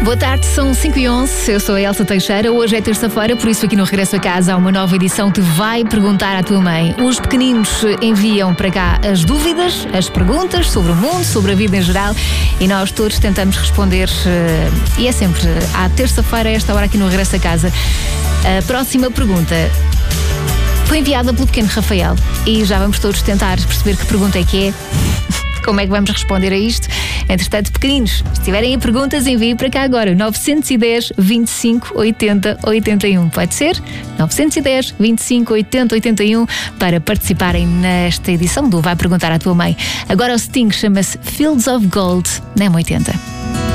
Boa tarde, são 5h11, eu sou a Elsa Teixeira. Hoje é terça-feira, por isso aqui no Regresso a Casa há uma nova edição que vai perguntar à tua mãe. Os pequeninos enviam para cá as dúvidas, as perguntas sobre o mundo, sobre a vida em geral, e nós todos tentamos responder, e é sempre à terça-feira, a esta hora aqui no Regresso a Casa. A próxima pergunta foi enviada pelo pequeno Rafael e já vamos todos tentar perceber que pergunta é que é. Como é que vamos responder a isto? Entretanto, pequeninos, se tiverem aí perguntas, enviem para cá agora. 910 25 80 81. Pode ser? 910 25 80 81 para participarem nesta edição do Vai Perguntar à Tua Mãe. Agora o Sting chama-se Fields of Gold na M80.